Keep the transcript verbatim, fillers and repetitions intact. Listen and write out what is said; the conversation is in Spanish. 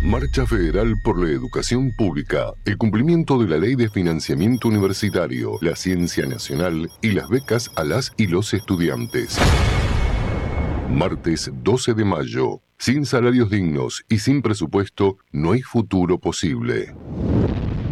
Marcha Federal por la Educación Pública, el cumplimiento de la Ley de Financiamiento Universitario, la Ciencia Nacional y las becas a las y los estudiantes. Martes doce de mayo. Sin salarios dignos y sin presupuesto, no hay futuro posible.